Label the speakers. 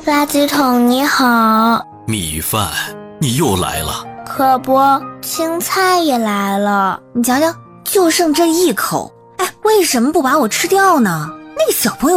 Speaker 1: 垃圾桶你好。
Speaker 2: 米饭，你又来了。
Speaker 1: 可不，青菜也来了。
Speaker 3: 你瞧瞧，就剩这一口，哎，为什么不把我吃掉呢？那个小朋友